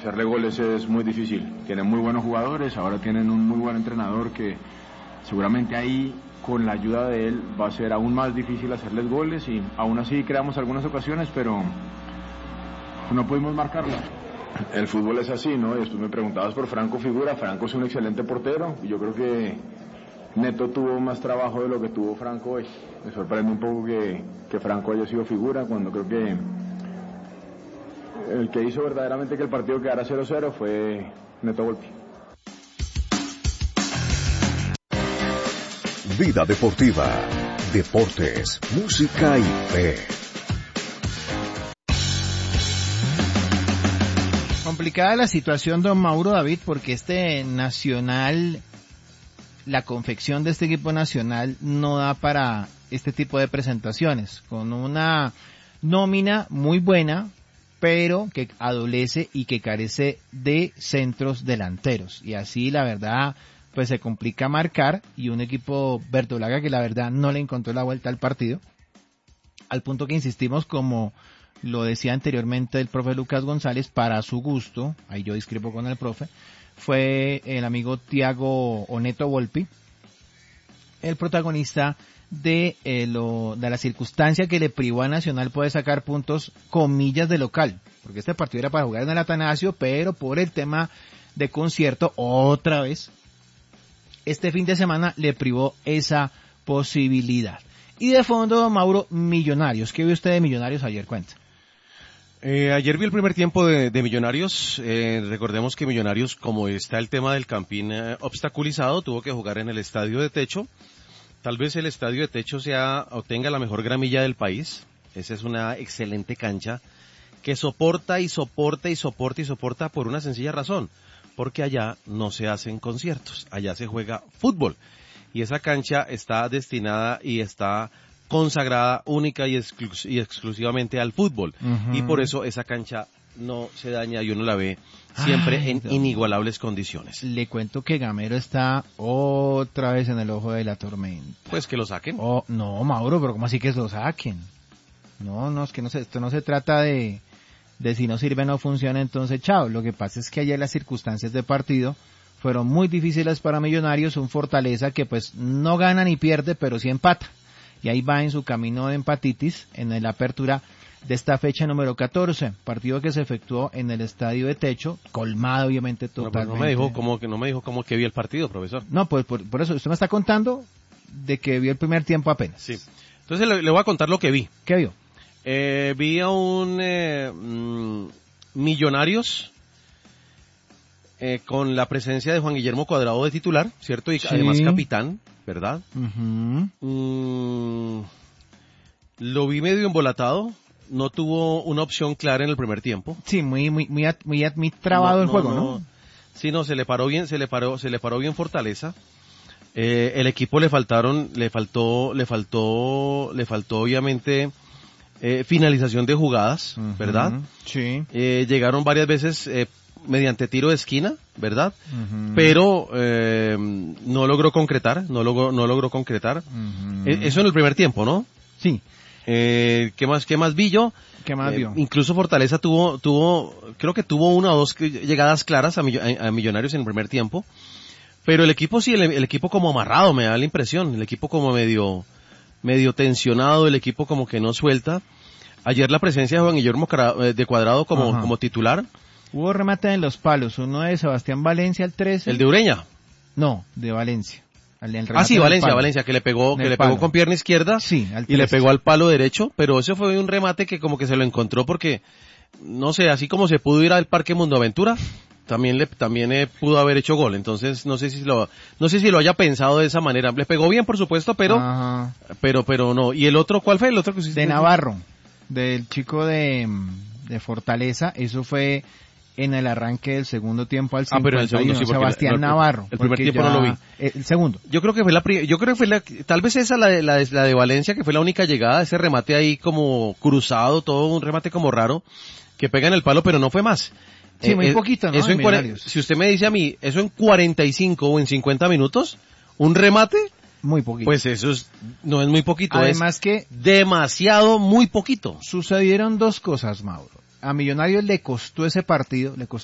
hacerle goles es muy difícil. Tienen muy buenos jugadores, ahora tienen un muy buen entrenador que seguramente ahí, con la ayuda de él, va a ser aún más difícil hacerles goles y aún así creamos algunas ocasiones, pero no pudimos marcarlo. El fútbol es así, ¿no? Y después me preguntabas por Franco Figura. Franco es un excelente portero y yo creo que Neto tuvo más trabajo de lo que tuvo Franco hoy. Me sorprende un poco que Franco haya sido figura cuando creo que el que hizo verdaderamente que el partido quedara 0-0 fue Neto Volpi. Vida Deportiva, deportes, música y fe. Complicada la situación, don Mauro David, porque este Nacional, la confección de este equipo nacional no da para este tipo de presentaciones, con una nómina muy buena, pero que adolece y que carece de centros delanteros, y así la verdad pues se complica marcar, y un equipo verdolaga que la verdad no le encontró la vuelta al partido, al punto que insistimos, como lo decía anteriormente el profe Lucas González, para su gusto, ahí yo discrepo con el profe, fue el amigo Thiago Oneto Volpi el protagonista de la circunstancia que le privó a Nacional poder sacar puntos, comillas, de local, porque este partido era para jugar en el Atanasio, pero por el tema de concierto, otra vez, este fin de semana le privó esa posibilidad. Y de fondo, Mauro, Millonarios. ¿Qué vio usted de Millonarios ayer? Cuenta. Ayer vi el primer tiempo de Millonarios. Recordemos que Millonarios, como está el tema del Campín obstaculizado, tuvo que jugar en el estadio de techo. Tal vez el estadio de techo o tenga la mejor gramilla del país. Esa es una excelente cancha que soporta y soporta y soporta y soporta por una sencilla razón. Porque allá no se hacen conciertos, allá se juega fútbol. Y esa cancha está destinada y está consagrada única y exclusivamente al fútbol. Uh-huh. Y por eso esa cancha no se daña y uno la ve siempre en inigualables condiciones. Le cuento que Gamero está otra vez en el ojo de la tormenta. Pues que lo saquen. No, Mauro, pero ¿cómo así que lo saquen? No, es que esto no se trata de si no sirve no funciona, entonces chao. Lo que pasa es que ayer las circunstancias de partido fueron muy difíciles para Millonarios, un Fortaleza que pues no gana ni pierde, pero sí empata. Y ahí va en su camino de empatitis en la apertura de esta fecha número 14, partido que se efectuó en el estadio de techo, colmado obviamente totalmente. No me dijo cómo que vio el partido, profesor. No, pues por eso usted me está contando de que vio el primer tiempo apenas. Sí. Entonces le voy a contar lo que vi. ¿Qué vio? Vi a un Millonarios con la presencia de Juan Guillermo Cuadrado de titular, ¿cierto? Y sí, además capitán, ¿verdad? Uh-huh. Lo vi medio embolatado, no tuvo una opción clara en el primer tiempo. Sí, muy trabado el juego, ¿no? Sí, no, se le paró bien Fortaleza. El equipo le faltó obviamente finalización de jugadas, uh-huh, ¿verdad? Sí. Llegaron varias veces mediante tiro de esquina, ¿verdad? Uh-huh. Pero no logró concretar. Uh-huh. Eso en el primer tiempo, ¿no? Sí. ¿Qué más vi yo? ¿Qué más vio? Incluso Fortaleza creo que tuvo una o dos llegadas claras a Millonarios en el primer tiempo. Pero el equipo sí, el equipo como amarrado, me da la impresión. El equipo como medio tensionado, el equipo como que no suelta. Ayer la presencia de Juan Guillermo de Cuadrado como titular. Hubo remate en los palos, uno de Sebastián Valencia al 13. ¿El de Ureña? No, de Valencia. Sí, Valencia, que le pegó con pierna izquierda, sí, y le pegó al palo derecho, pero ese fue un remate que como que se lo encontró porque, no sé, así como se pudo ir al Parque Mundo Aventura, también pudo haber hecho gol. Entonces no sé si lo haya pensado de esa manera. Le pegó bien, por supuesto, pero no. ¿Y el otro cuál fue? El otro que de Navarro, del chico de Fortaleza. Eso fue en el arranque del segundo tiempo al 51. Pero el segundo sí, Sebastián Navarro. El primer tiempo no lo vi. El segundo. Yo creo que fue tal vez esa la de Valencia, que fue la única llegada, ese remate ahí como cruzado, todo un remate como raro, que pega en el palo, pero no fue más. Sí, muy poquito, ¿no? Eso si usted me dice a mí, eso en 45 o en 50 minutos, un remate, muy poquito. Pues eso no es muy poquito. Además es que demasiado muy poquito. Sucedieron dos cosas, Mauro. A Millonarios le costó ese partido, le costó